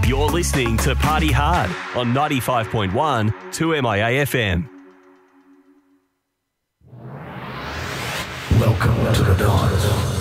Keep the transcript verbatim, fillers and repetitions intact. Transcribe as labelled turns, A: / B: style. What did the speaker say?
A: You're listening to Party Hard on ninety-five point one two M I A F M.
B: Welcome to the dawn.